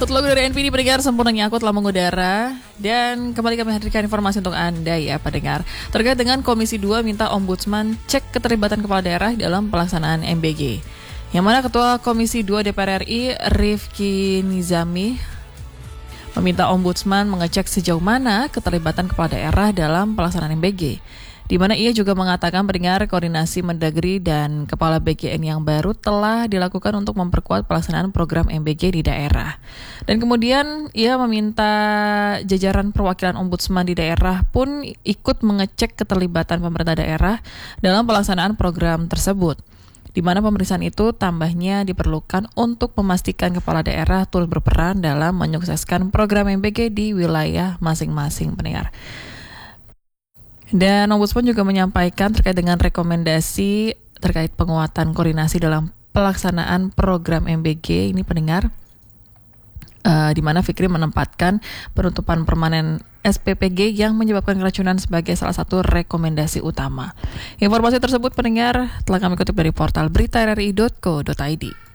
Satu lagu dari NPD pendengar, Sempurnanya Aku telah mengudara. Dan kembali kami hadirkan informasi untuk Anda ya pendengar, terkait dengan Komisi 2 minta Ombudsman cek keterlibatan kepala daerah dalam pelaksanaan MBG. Yang mana Ketua Komisi 2 DPR RI Rifki Nizami meminta Ombudsman mengecek sejauh mana keterlibatan kepala daerah dalam pelaksanaan MBG. Di mana ia juga mengatakan pendengar koordinasi Mendagri dan Kepala BGN yang baru telah dilakukan untuk memperkuat pelaksanaan program MBG di daerah. Dan kemudian ia meminta jajaran perwakilan Ombudsman di daerah pun ikut mengecek keterlibatan pemerintah daerah dalam pelaksanaan program tersebut. Di mana pemeriksaan itu tambahnya diperlukan untuk memastikan kepala daerah turut berperan dalam menyukseskan program MBG di wilayah masing-masing pendengar. Dan Ombudsman juga menyampaikan terkait dengan rekomendasi terkait penguatan koordinasi dalam pelaksanaan program MBG ini pendengar, di mana Fikri menempatkan penutupan permanen SPPG yang menyebabkan keracunan sebagai salah satu rekomendasi utama. Informasi tersebut pendengar telah kami kutip dari portal berita rri.co.id.